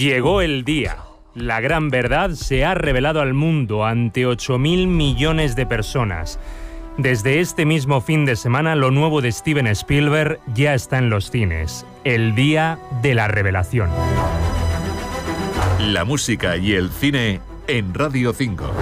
Llegó el día. La gran verdad se ha revelado al mundo ante 8.000 millones de personas. Desde este mismo fin de semana, lo nuevo de Steven Spielberg ya está en los cines. El día de la revelación. La música y el cine en Radio 5.